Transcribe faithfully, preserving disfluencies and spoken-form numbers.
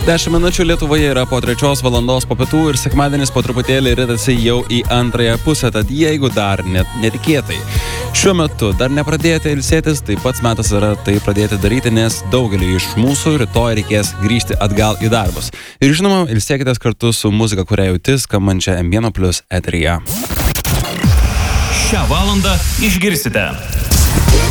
dešimt minučių Lietuvoje yra po trečios valandos po pietų ir sekmadienis po truputėlį ritasi jau į antrąją pusę, tad jeigu dar net netikėtai šiuo metu dar nepradėjote ilsėtis, tai pats metas yra tai pradėti daryti, nes daugelį iš mūsų rytoj reikės grįžti atgal į darbus. Ir žinoma, ilsėkitės kartu su muzika, kurią jauti, skambančia M vienas plius eteryje. Šią valandą išgirsite.